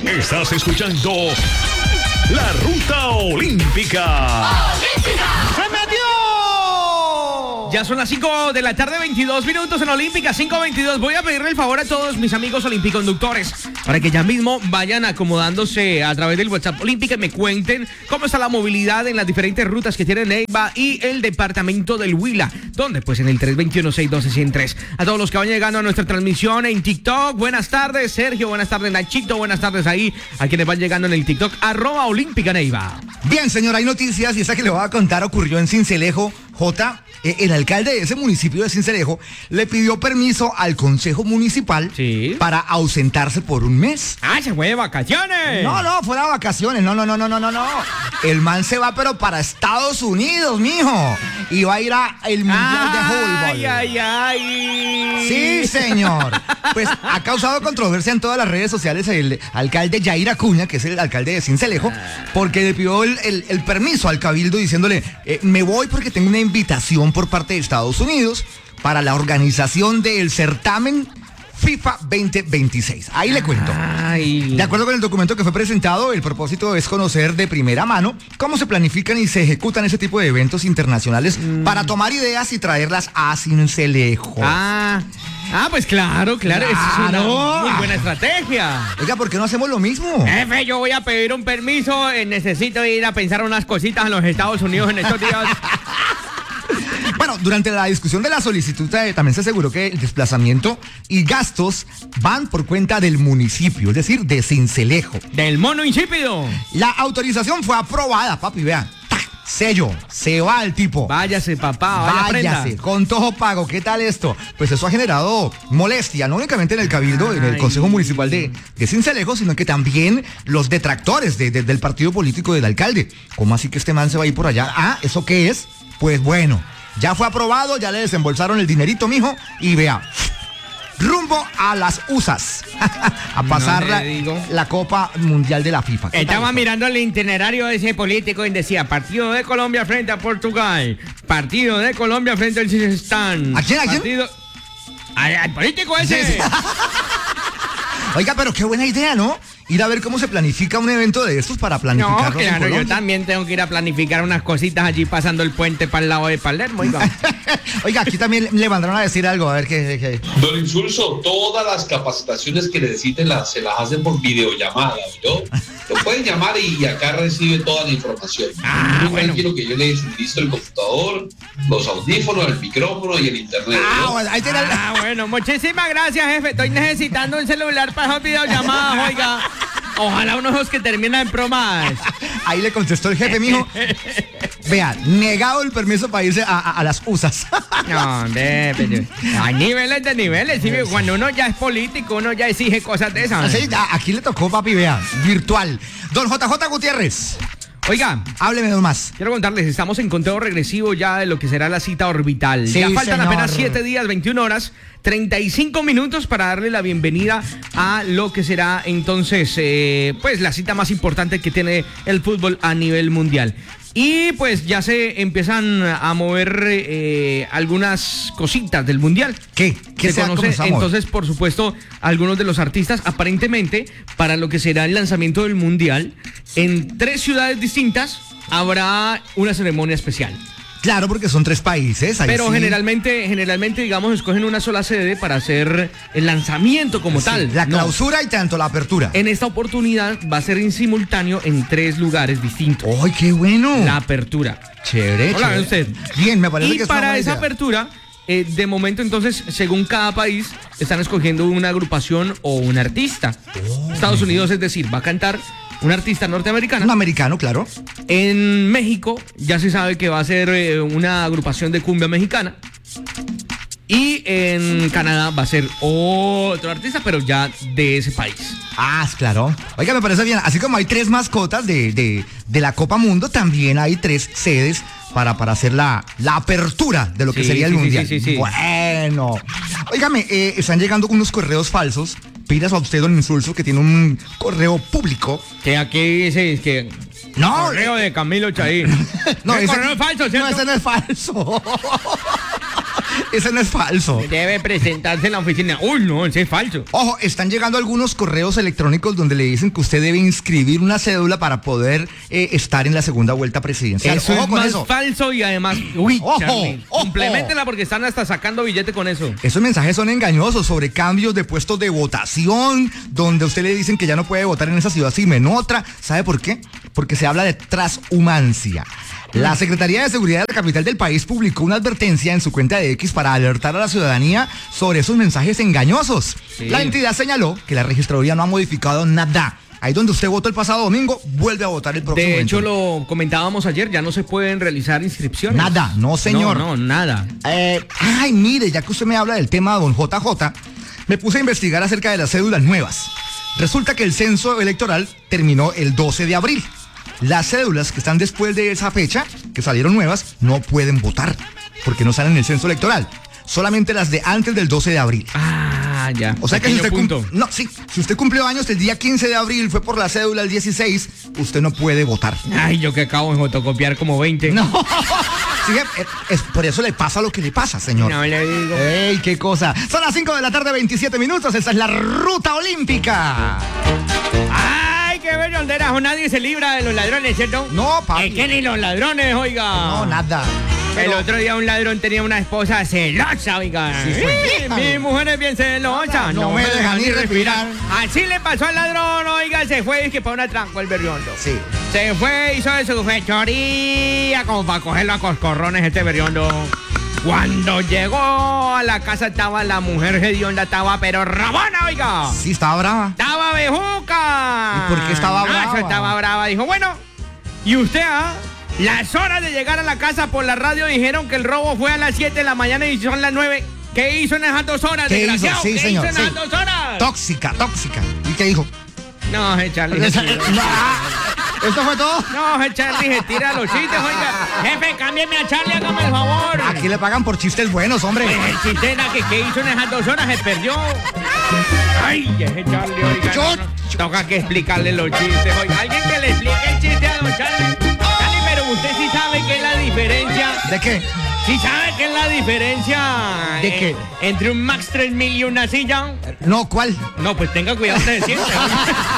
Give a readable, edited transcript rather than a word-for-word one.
Estás escuchando La Ruta Olímpica. ¡Se metió! Ya son las 5 de la tarde, 22 minutos en Olímpica, 5:22. Voy a pedirle el favor a todos mis amigos olimpiconductores para que ya mismo vayan acomodándose a través del WhatsApp Olímpica y me cuenten cómo está la movilidad en las diferentes rutas que tiene Neiva y el departamento del Huila. ¿Dónde? Pues en el 321-612-103. A todos los que van llegando a nuestra transmisión en TikTok, buenas tardes, Sergio, buenas tardes, Nachito, buenas tardes ahí, a quienes van llegando en el TikTok, @Olímpica Neiva. Bien, señor, hay noticias y esta que le voy a contar ocurrió en Sincelejo. El alcalde de ese municipio de Sincelejo le pidió permiso al consejo municipal para ausentarse por un mes. ¡Ah, se fue de vacaciones! No, fuera de vacaciones, no. El man se va pero para Estados Unidos, mijo. Y va a ir al Mundial de Fútbol. ¡Ay! Sí, señor. Pues ha causado controversia en todas las redes sociales el alcalde Yair Acuña, que es el alcalde de Sincelejo, porque le pidió el permiso al cabildo diciéndole, me voy porque tengo una invitación por parte de Estados Unidos para la organización del certamen FIFA 2026. Ahí le cuento. De acuerdo con el documento que fue presentado, el propósito es conocer de primera mano cómo se planifican y se ejecutan ese tipo de eventos internacionales para tomar ideas y traerlas a Sincelejo. Pues claro, esa es una muy buena estrategia. Oiga, ¿por qué no hacemos lo mismo? Jefe, yo voy a pedir un permiso, necesito ir a pensar unas cositas en los Estados Unidos en estos días. Bueno, durante la discusión de la solicitud también se aseguró que el desplazamiento y gastos van por cuenta del municipio, es decir, de Sincelejo. ¡Del mono insípido! La autorización fue aprobada, papi, vean. Sello, se va el tipo. Váyase, papá, váyase, con todo pago. ¿Qué tal esto? Pues eso ha generado molestia, no únicamente en el cabildo, en el Consejo Municipal de Sincelejo, sino que también los detractores del partido político del alcalde. ¿Cómo así que este man se va a ir por allá? ¿Eso qué es? Pues bueno, ya fue aprobado, ya le desembolsaron el dinerito, mijo, y vea, rumbo a las USAs a pasar la Copa Mundial de la FIFA. Estaba mirando el itinerario de ese político y decía, partido de Colombia frente a Portugal, partido de Colombia frente al Sistán. ¿A quién? Al político ese. Sí. Oiga, pero qué buena idea, ¿no? Ir a ver cómo se planifica un evento de estos para planificarlo. No, claro, yo también tengo que ir a planificar unas cositas allí pasando el puente para el lado de Palermo. Oiga, aquí también le mandaron a decir algo, a ver qué. Don Insulso, todas las capacitaciones que necesiten se las hacen por videollamada, ¿no? Lo pueden llamar y acá recibe toda la información. Bueno, quiero que yo le suministro el computador, los audífonos, el micrófono y el internet, ¿no? Bueno, muchísimas gracias, jefe. Estoy necesitando un celular para esas videollamadas, oiga. Ojalá unos ojos que terminan en Pro Max. Ahí le contestó el jefe, mijo. Vea, negado el permiso para irse a las USAs. No, pero hay niveles de niveles. ¿Sí? Cuando uno ya es político, uno ya exige cosas de esas. Sí, aquí le tocó, papi, vea, virtual. Don JJ Gutiérrez. Oiga, hábleme más. Quiero contarles, estamos en conteo regresivo ya de lo que será la cita orbital. Sí, ya faltan apenas 7 días, 21 horas, 35 minutos para darle la bienvenida a lo que será entonces, pues la cita más importante que tiene el fútbol a nivel mundial. Y pues ya se empiezan a mover algunas cositas del mundial. ¿Qué se conoce? Entonces, por supuesto, algunos de los artistas, aparentemente, para lo que será el lanzamiento del mundial, en 3 ciudades distintas habrá una ceremonia especial. Claro, porque son 3 países. Pero sí, generalmente, digamos, escogen una sola sede para hacer el lanzamiento como tal. La clausura y tanto la apertura. En esta oportunidad va a ser en simultáneo en 3 lugares distintos. ¡Ay, qué bueno! La apertura. Chévere. Hola, usted. Bien, me parece que es para esa apertura, de momento, entonces, según cada país, están escogiendo una agrupación o un artista. Estados Unidos, es decir, va a cantar un artista norteamericano. Un americano, claro. En México ya se sabe que va a ser una agrupación de cumbia mexicana. Y en Canadá va a ser otro artista, pero ya de ese país. Claro. Oiga, me parece bien. Así como hay 3 mascotas de la Copa Mundo, también hay 3 sedes para hacer la apertura de lo que sería el Mundial. Sí. Bueno. Óigame, están llegando unos correos falsos. Pidas a usted, don Insulso, que tiene un correo público. Que aquí dice que... No. Correo de Camilo Chaí. No, ese correo es falso, ¿cierto? No, ese no es falso. Ese no es falso. Debe presentarse en la oficina. Uy, no, ese es falso. Ojo, están llegando algunos correos electrónicos donde le dicen que usted debe inscribir una cédula para poder estar en la segunda vuelta presidencial. Eso Ojo es con más eso. falso y además... Uy, Ojo, Charlie, ojo. compleméntela porque están hasta sacando billete con eso. Esos mensajes son engañosos sobre cambios de puestos de votación, donde a usted le dicen que ya no puede votar en esa ciudad si en otra. ¿Sabe por qué? Porque se habla de transhumancia. La Secretaría de Seguridad de la capital del país publicó una advertencia en su cuenta de X para alertar a la ciudadanía sobre esos mensajes engañosos. Sí. La entidad señaló que la registraduría no ha modificado nada. Ahí donde usted votó el pasado domingo, vuelve a votar el próximo. De hecho, 21. lo comentábamos ayer, ya no se pueden realizar inscripciones. Nada, no señor. No, nada. Ay, mire, ya que usted me habla del tema de don JJ, me puse a investigar acerca de las cédulas nuevas. Resulta que el censo electoral terminó el 12 de abril. Las cédulas que están después de esa fecha, que salieron nuevas, no pueden votar, porque no salen en el censo electoral. Solamente las de antes del 12 de abril. Ah, ya. O sea que si usted, punto. si usted cumplió años el día 15 de abril, fue por la cédula el 16, usted no puede votar. Ay, yo que acabo de fotocopiar como 20. No. Sí, por eso le pasa lo que le pasa, señor. No le digo. ¡Ey, qué cosa! Son las 5 de la tarde, 27 minutos. Esta es la Ruta Olímpica. Ay, qué bellondera. Nadie se libra de los ladrones, ¿cierto? No, papi. Es que ni los ladrones, oiga. No, nada. El otro día un ladrón tenía una esposa celosa, oiga. Sí, fue. Mi mujer es bien celosa. No me deja ni respirar. Así le pasó al ladrón, oiga, se fue y que para una trampa el berriondo. Sí. Se fue, hizo de su fechoría como para cogerlo a coscorrones este berriondo. Cuando llegó a la casa estaba la mujer hedionda, estaba pero rabona, oiga. Sí, estaba brava. Estaba bejuca. ¿Y por qué estaba brava? Nacho estaba brava. Dijo, bueno, ¿y usted, Las horas de llegar a la casa por la radio dijeron que el robo fue a las 7 de la mañana y son las 9. ¿Qué hizo en esas 2 horas, ¿Qué hizo? desgraciado? Sí, ¿Qué señor, hizo en sí. esas 2 horas? Tóxica. ¿Y qué dijo? No, Charlie. ¿Esto fue todo? No, Charlie se tira los chistes, oiga. Jefe, cámbiame a Charlie, hágame el favor. Aquí le pagan por chistes buenos, hombre. Pues el chiste era que ¿qué hizo en esas 2 horas? Se perdió. Ay, ese Charlie, oiga. Toca que explicarle los chistes, oiga. Alguien que le explique el chiste a don Charlie. Charlie, pero usted sí sabe qué es la diferencia. ¿De qué? ¿Sí sabe qué es la diferencia? ¿De qué? Entre un Max 3000 y una silla. No, ¿cuál? No, pues tenga cuidado, usted siempre.